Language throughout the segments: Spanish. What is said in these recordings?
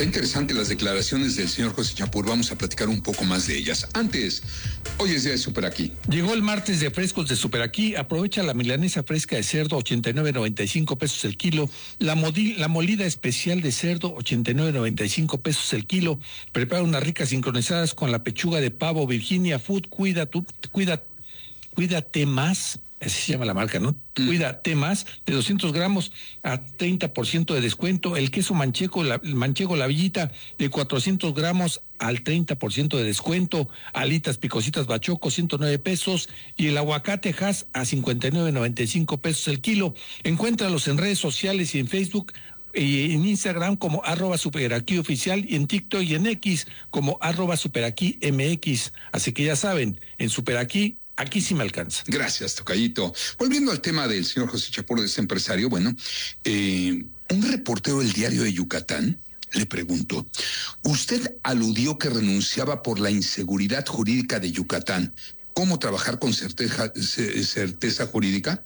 Está interesante las declaraciones del señor José Chapur. Vamos a platicar un poco más de ellas. Antes, hoy es día de Super Aquí. Llegó el martes de frescos de Super Aquí. Aprovecha la milanesa fresca de cerdo, 89.95 pesos el kilo. La molida especial de cerdo, 89.95 pesos el kilo. Prepara unas ricas sincronizadas con la pechuga de pavo Virginia Food. Cuídate más. Así se llama la marca, ¿no? Cuídate más, de 200 gramos a 30% de descuento. El queso manchego, la villita, de 400 gramos al 30% de descuento. Alitas picositas bachoco, 109 pesos. Y el aguacate Hass a 59.95 pesos el kilo. Encuéntralos en redes sociales y en Facebook y en Instagram como @superaquioficial y en TikTok y en X como @superaquimx. Así que ya saben, en Superaquí, aquí sí me alcanza. Gracias, tocayito. Volviendo al tema del señor José Chapur, de ese empresario, bueno, un reportero del Diario de Yucatán le preguntó, usted aludió que renunciaba por la inseguridad jurídica de Yucatán. ¿Cómo trabajar con certeza jurídica?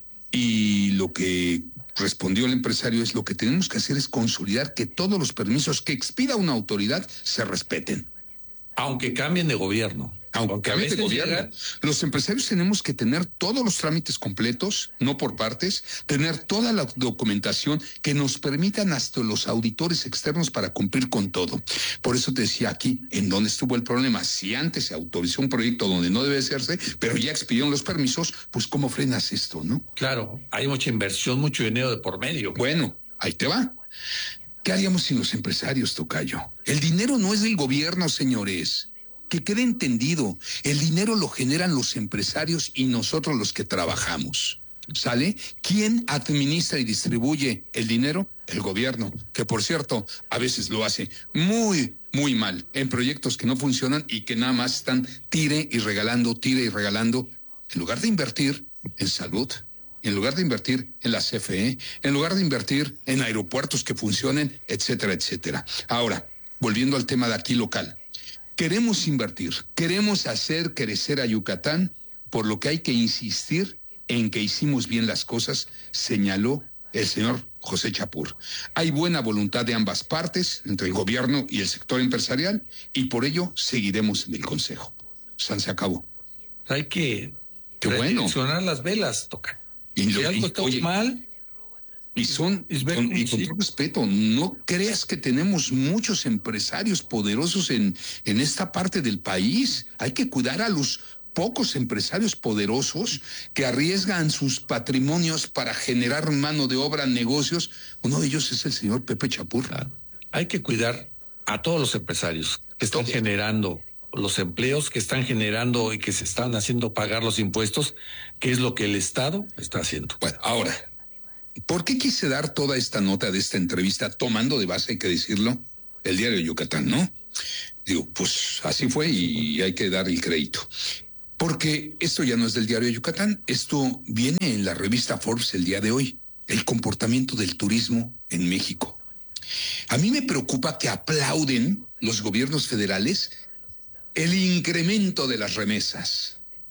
Y lo que respondió el empresario es: lo que tenemos que hacer es consolidar que todos los permisos que expida una autoridad se respeten. Aunque cambien de gobierno. Aunque a veces de gobierno, los empresarios tenemos que tener todos los trámites completos, no por partes, tener toda la documentación que nos permitan hasta los auditores externos para cumplir con todo. Por eso te decía aquí, ¿en dónde estuvo el problema? Si antes se autorizó un proyecto donde no debe hacerse, pero ya expidieron los permisos, pues ¿cómo frenas esto, no? Claro, hay mucha inversión, mucho dinero de por medio. Bueno, ahí te va. ¿Qué haríamos sin los empresarios, tocayo? El dinero no es del gobierno, señores. Que quede entendido, el dinero lo generan los empresarios y nosotros los que trabajamos. ¿Sale? ¿Quién administra y distribuye el dinero? El gobierno, que por cierto, a veces lo hace muy, muy mal, en proyectos que no funcionan y que nada más están tire y regalando, en lugar de invertir en salud, en lugar de invertir en la CFE, en lugar de invertir en aeropuertos que funcionen, etcétera, etcétera. Ahora, volviendo al tema de aquí local. Queremos invertir, queremos hacer crecer a Yucatán, por lo que hay que insistir en que hicimos bien las cosas, señaló el señor José Chapur. Hay buena voluntad de ambas partes, entre el gobierno y el sector empresarial, y por ello seguiremos en el consejo. Se acabó. Hay que redireccionar las velas, toca. Y si algo está mal... Y con todo respeto, no creas que tenemos muchos empresarios poderosos en esta parte del país. Hay que cuidar a los pocos empresarios poderosos que arriesgan sus patrimonios para generar mano de obra, negocios. Uno de ellos es el señor Pepe Chapur. Claro. Hay que cuidar a todos los empresarios que están generando los empleos, que están generando y que se están haciendo pagar los impuestos, que es lo que el Estado está haciendo. Bueno, ahora, ¿por qué quise dar toda esta nota de esta entrevista tomando de base, hay que decirlo, el Diario de Yucatán, ¿no? Digo, pues así fue y hay que dar el crédito. Porque esto ya no es del Diario de Yucatán, esto viene en la revista Forbes el día de hoy, el comportamiento del turismo en México. A mí me preocupa que aplauden los gobiernos federales el incremento de las remesas.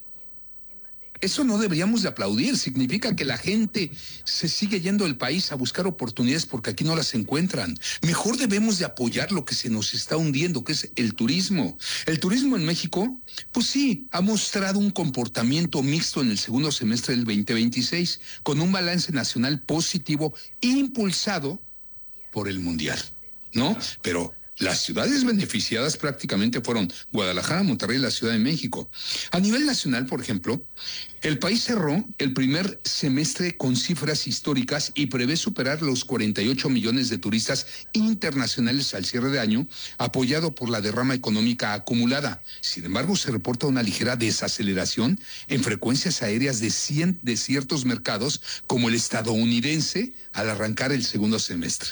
Eso no deberíamos de aplaudir, significa que la gente se sigue yendo del país a buscar oportunidades porque aquí no las encuentran. Mejor debemos de apoyar lo que se nos está hundiendo, que es el turismo. El turismo en México, pues sí, ha mostrado un comportamiento mixto en el segundo semestre del 2026, con un balance nacional positivo impulsado por el Mundial, ¿no? Pero las ciudades beneficiadas prácticamente fueron Guadalajara, Monterrey y la Ciudad de México. A nivel nacional, por ejemplo, el país cerró el primer semestre con cifras históricas y prevé superar los 48 millones de turistas internacionales al cierre de año, apoyado por la derrama económica acumulada. Sin embargo, se reporta una ligera desaceleración en frecuencias aéreas de ciertos mercados, como el estadounidense, al arrancar el segundo semestre.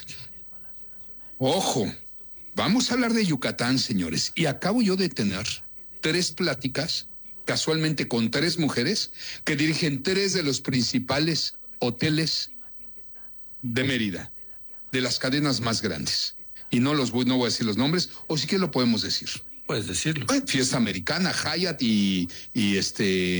¡Ojo! Vamos a hablar de Yucatán, señores, y acabo yo de tener 3 pláticas, casualmente con 3 mujeres, que dirigen 3 de los principales hoteles de Mérida, de las cadenas más grandes. Y no voy a decir los nombres, o sí que lo podemos decir. Puedes decirlo. Fiesta Americana, Hyatt y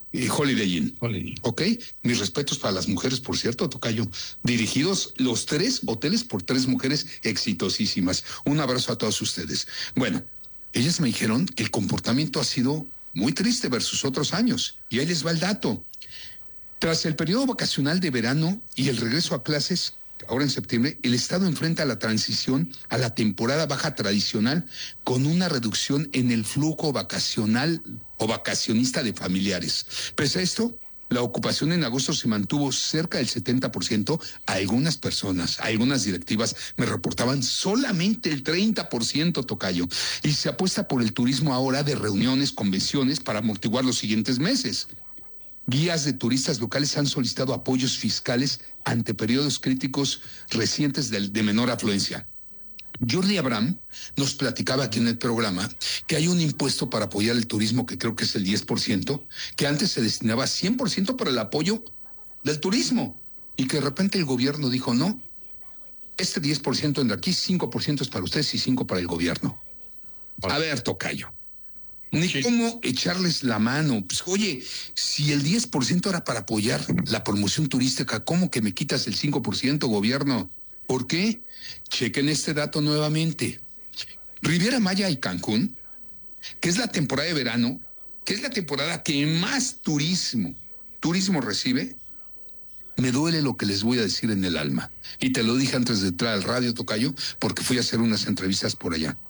Holiday Inn. Holiday. ¿Ok? Mis respetos para las mujeres, por cierto, tocayo. Dirigidos los 3 hoteles por 3 mujeres exitosísimas. Un abrazo a todos ustedes. Bueno, ellas me dijeron que el comportamiento ha sido muy triste versus otros años. Y ahí les va el dato. Tras el periodo vacacional de verano y el regreso a clases, ahora en septiembre, el Estado enfrenta la transición a la temporada baja tradicional con una reducción en el flujo vacacional o vacacionista de familiares. Pese a esto, la ocupación en agosto se mantuvo cerca del 70%. Algunas personas, algunas directivas me reportaban solamente el 30%, tocayo. Y se apuesta por el turismo ahora de reuniones, convenciones para amortiguar los siguientes meses. Guías de turistas locales han solicitado apoyos fiscales ante periodos críticos recientes de menor afluencia. Jordi Abraham nos platicaba aquí en el programa que hay un impuesto para apoyar el turismo que creo que es el 10%, que antes se destinaba 100% para el apoyo del turismo y que de repente el gobierno dijo no, este 10% entra aquí, 5% es para ustedes y 5% para el gobierno. A ver, tocayo. Ni cómo echarles la mano. Pues, oye, si el 10% era para apoyar la promoción turística, ¿cómo que me quitas el 5%, gobierno? ¿Por qué? Chequen este dato nuevamente. Riviera Maya y Cancún, que es la temporada de verano, que es la temporada que más turismo recibe, me duele lo que les voy a decir en el alma. Y te lo dije antes de entrar al radio, tocayo, porque fui a hacer unas entrevistas por allá.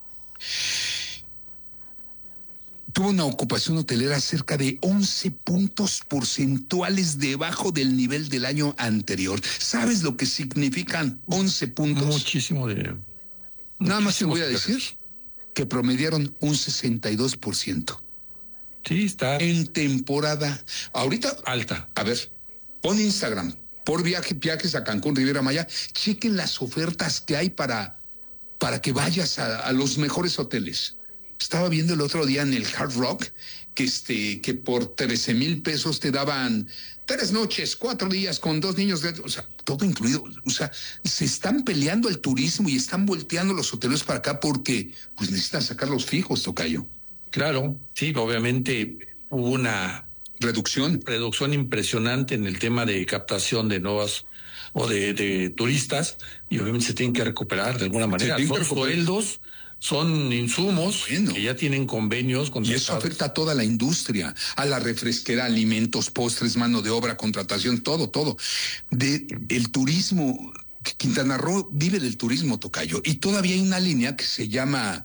Tuvo una ocupación hotelera cerca de 11 puntos porcentuales debajo del nivel del año anterior. ¿Sabes lo que significan 11 puntos? Muchísimo de... Nada más te voy a decir que promediaron un 62%. Sí, está... En temporada. Ahorita... alta. A ver, pon Instagram, por viajes a Cancún, Riviera Maya, chequen las ofertas que hay para que vayas a los mejores hoteles. Estaba viendo el otro día en el Hard Rock que por 13,000 pesos te daban 3 noches, 4 días con 2 niños, o sea, todo incluido. O sea, se están peleando el turismo y están volteando los hoteles para acá porque pues necesitan sacar los fijos, tocayo. Claro, sí, obviamente hubo una reducción impresionante en el tema de captación de nuevas o de turistas y obviamente se tienen que recuperar de alguna manera. Son sueldos, son insumos que ya tienen convenios con... Y eso afecta a toda la industria, a la refresquera, alimentos, postres, mano de obra, contratación, todo. El turismo, Quintana Roo vive del turismo, tocayo. Y todavía hay una línea que se llama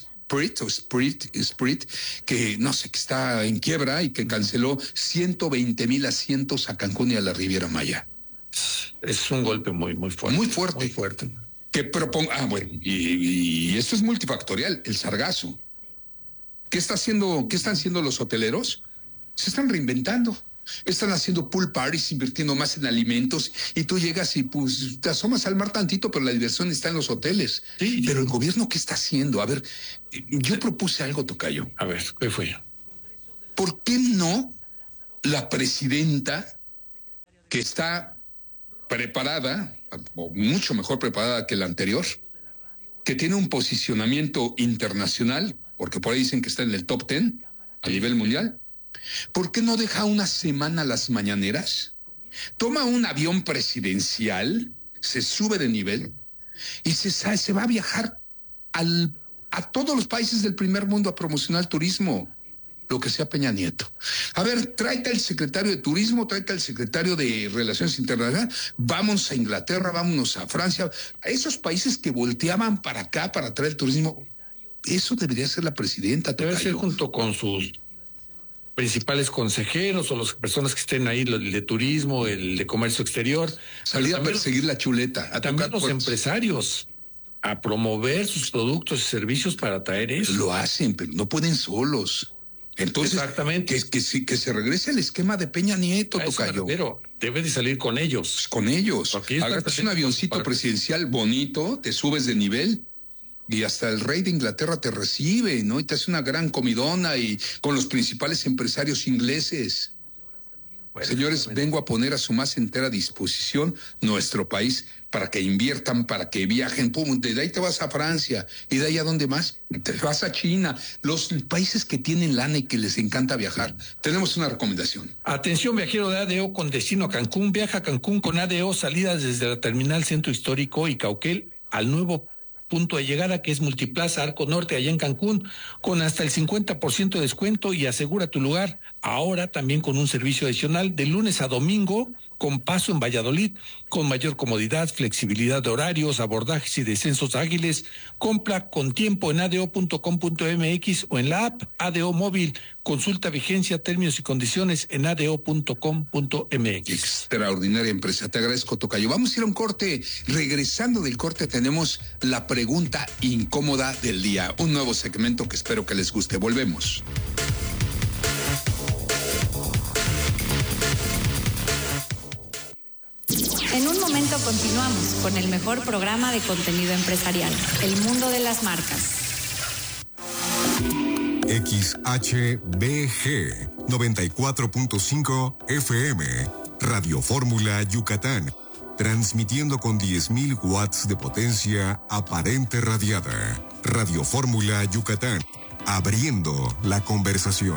Spirit, que no sé, que está en quiebra y que canceló 120,000 asientos a Cancún y a la Riviera Maya. Es un golpe muy fuerte. Muy fuerte. Muy fuerte. Que proponga, bueno, y esto es multifactorial, el sargazo. ¿Qué están haciendo los hoteleros? Se están reinventando. Están haciendo pool parties, invirtiendo más en alimentos, y tú llegas y pues te asomas al mar tantito, pero la diversión está en los hoteles. Sí. Pero el gobierno, ¿qué está haciendo? A ver, yo propuse algo, tocayo. A ver, ¿qué fue? ¿Por qué no la presidenta, que está preparada, o mucho mejor preparada que la anterior, que tiene un posicionamiento internacional, porque por ahí dicen que está en el top 10 a nivel mundial, ¿por qué no deja una semana las mañaneras? Toma un avión presidencial, se sube de nivel y se va a viajar a todos los países del primer mundo a promocionar el turismo, lo que sea Peña Nieto. A ver, tráete al secretario de Turismo, tráete al secretario de Relaciones Internacionales, vamos a Inglaterra, vámonos a Francia, a esos países que volteaban para acá para traer el turismo. Eso debería ser la presidenta. Debe ser junto con sus principales consejeros o las personas que estén ahí, el de turismo, el de comercio exterior. Salir a perseguir la chuleta. A también los empresarios a promover sus productos y servicios para traer eso. Lo hacen, pero no pueden solos. Entonces, exactamente. Que se regrese al esquema de Peña Nieto, tocayo. Pero debe de salir con ellos. Pues con ellos. Agarras un avioncito presidencial bonito, te subes de nivel y hasta el rey de Inglaterra te recibe, ¿no? Y te hace una gran comidona y con los principales empresarios ingleses. Bueno, señores, vengo a poner a su más entera disposición nuestro país para que inviertan, para que viajen. Pum, de ahí te vas a Francia y de ahí a dónde más, te vas a China. Los países que tienen lana y que les encanta viajar. Tenemos una recomendación. Atención, viajero de ADO con destino a Cancún. Viaja a Cancún con ADO, salidas desde la terminal Centro Histórico y Cauquel al nuevo punto de llegada que es Multiplaza Arco Norte allá en Cancún, con hasta el 50% de descuento y asegura tu lugar. Ahora también con un servicio adicional de lunes a domingo con paso en Valladolid, con mayor comodidad, flexibilidad de horarios, abordajes y descensos ágiles. Compra con tiempo en ado.com.mx o en la app ADO Móvil. Consulta vigencia, términos y condiciones en ado.com.mx. Extraordinaria empresa. Te agradezco, tocayo. Vamos a ir a un corte. Regresando del corte tenemos la pregunta incómoda del día. Un nuevo segmento que espero que les guste. Volvemos. En un momento continuamos con el mejor programa de contenido empresarial, El Mundo de las Marcas. XHBG 94.5 FM, Radio Fórmula Yucatán, transmitiendo con 10.000 watts de potencia aparente radiada. Radio Fórmula Yucatán, abriendo la conversación.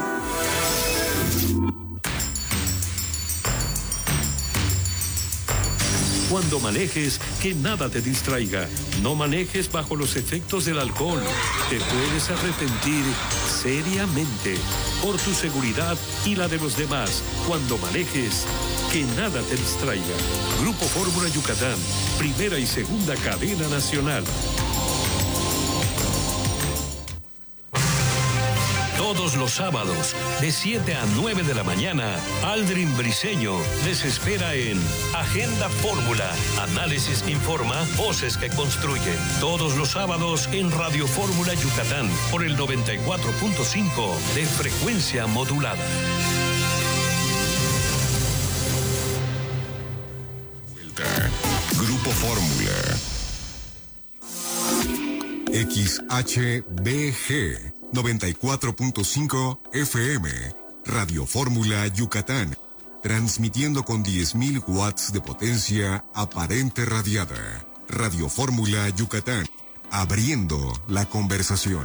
Cuando manejes, que nada te distraiga. No manejes bajo los efectos del alcohol. Te puedes arrepentir seriamente. Por tu seguridad y la de los demás. Cuando manejes, que nada te distraiga. Grupo Fórmula Yucatán, primera y segunda cadena nacional. Todos los sábados, de 7 a 9 de la mañana, Aldrin Briseño les espera en Agenda Fórmula. Análisis que informa, voces que construyen. Todos los sábados en Radio Fórmula Yucatán, por el 94.5 de frecuencia modulada. Grupo Fórmula. XHBG 94.5 FM, Radio Fórmula Yucatán, transmitiendo con 10.000 watts de potencia aparente radiada. Radio Fórmula Yucatán, abriendo la conversación.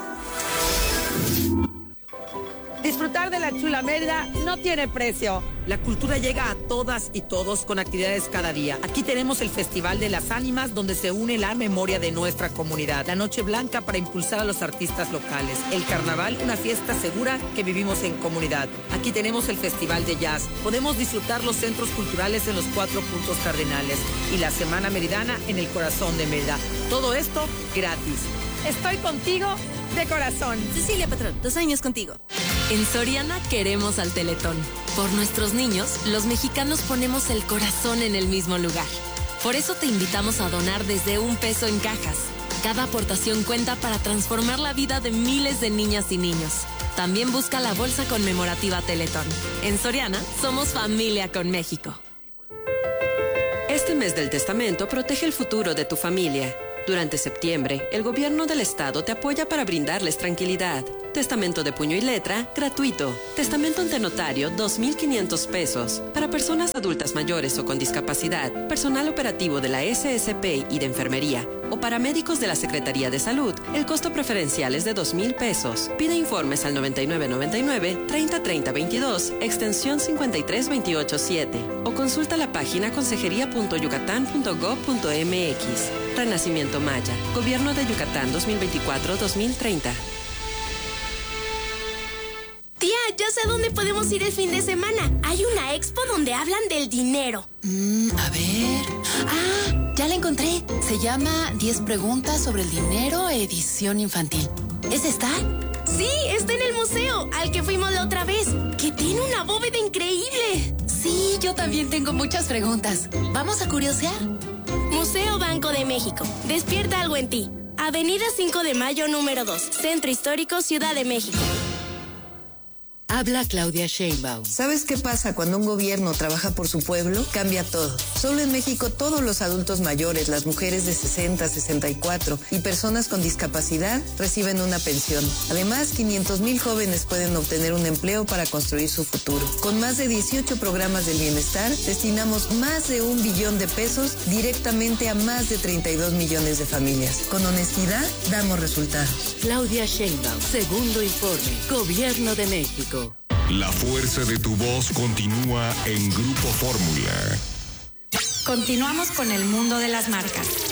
Disfrutar de la chula Mérida no tiene precio. La cultura llega a todas y todos con actividades cada día. Aquí tenemos el Festival de las Ánimas, donde se une la memoria de nuestra comunidad. La Noche Blanca para impulsar a los artistas locales. El Carnaval, una fiesta segura que vivimos en comunidad. Aquí tenemos el Festival de Jazz. Podemos disfrutar los centros culturales en los 4 puntos cardinales. Y la Semana Meridana en el corazón de Mérida. Todo esto gratis. Estoy contigo de corazón. Cecilia Patrón, 2 años contigo. En Soriana queremos al Teletón. Por nuestros niños, los mexicanos ponemos el corazón en el mismo lugar. Por eso te invitamos a donar desde $1 en cajas. Cada aportación cuenta para transformar la vida de miles de niñas y niños. También busca la bolsa conmemorativa Teletón. En Soriana, somos familia con México. Este mes del testamento protege el futuro de tu familia. Durante septiembre, el gobierno del estado te apoya para brindarles tranquilidad. Testamento de puño y letra, gratuito. Testamento ante notario, $2,500. Para personas adultas mayores o con discapacidad, personal operativo de la SSP y de enfermería, o paramédicos de la Secretaría de Salud, el costo preferencial es de $2,000. Pide informes al 9999-303022, extensión 53287, o consulta la página consejería.yucatán.gov.mx. Renacimiento Maya, Gobierno de Yucatán 2024-2030. Tía, ya sé a dónde podemos ir el fin de semana. Hay una expo donde hablan del dinero. A ver... ¡Ah! Ya la encontré. Se llama 10 preguntas sobre el dinero, edición infantil. ¿Es esta? Sí, está en el museo, al que fuimos la otra vez, que tiene una bóveda increíble. Sí, yo también tengo muchas preguntas. ¿Vamos a curiosear? Museo Banco de México. Despierta algo en ti. Avenida 5 de Mayo, número 2. Centro Histórico, Ciudad de México. Habla Claudia Sheinbaum. ¿Sabes qué pasa cuando un gobierno trabaja por su pueblo? Cambia todo. Solo en México todos los adultos mayores, las mujeres de 60, 64 y personas con discapacidad reciben una pensión. Además, 500,000 jóvenes pueden obtener un empleo para construir su futuro. Con más de 18 programas del bienestar, destinamos más de 1 billón de pesos directamente a más de 32 millones de familias. Con honestidad, damos resultados. Claudia Sheinbaum, segundo informe, Gobierno de México. La fuerza de tu voz continúa en Grupo Fórmula. Continuamos con el mundo de las marcas.